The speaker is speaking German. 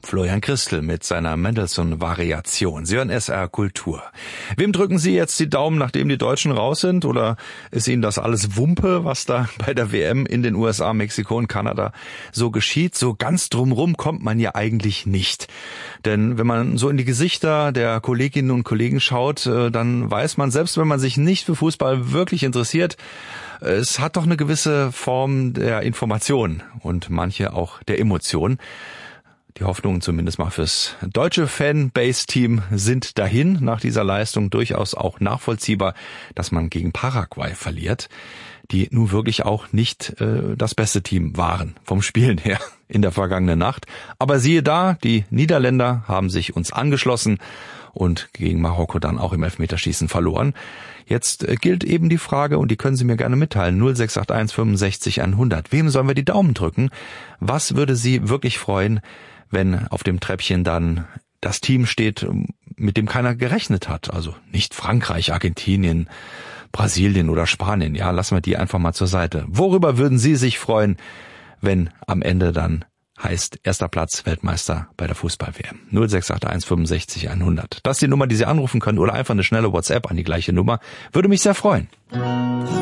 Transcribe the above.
Florian Christel mit seiner Mendelssohn-Variation. Sie hören SR Kultur. Wem drücken Sie jetzt die Daumen, nachdem die Deutschen raus sind? Oder ist Ihnen das alles Wumpe, was da bei der WM in den USA, Mexiko und Kanada so geschieht? So ganz drumrum kommt man ja eigentlich nicht. Denn wenn man so in die Gesichter der Kolleginnen und Kollegen schaut, dann weiß man, selbst wenn man sich nicht für Fußball wirklich interessiert, es hat doch eine gewisse Form der Information und manche auch der Emotion. Die Hoffnungen zumindest mal fürs deutsche Fanbase-Team sind dahin. Nach dieser Leistung durchaus auch nachvollziehbar, dass man gegen Paraguay verliert, die nun wirklich auch nicht das beste Team waren vom Spielen her in der vergangenen Nacht. Aber siehe da, die Niederländer haben sich uns angeschlossen und gegen Marokko dann auch im Elfmeterschießen verloren. Jetzt gilt eben die Frage, und die können Sie mir gerne mitteilen, 0681 65 100. Wem sollen wir die Daumen drücken? Was würde Sie wirklich freuen, wenn auf dem Treppchen dann das Team steht, mit dem keiner gerechnet hat? Also nicht Frankreich, Argentinien, Brasilien oder Spanien. Ja, lassen wir die einfach mal zur Seite. Worüber würden Sie sich freuen, wenn am Ende dann heißt erster Platz Weltmeister bei der Fußball-WM? 0681 65 100. Das ist die Nummer, die Sie anrufen können, oder einfach eine schnelle WhatsApp an die gleiche Nummer. Würde mich sehr freuen.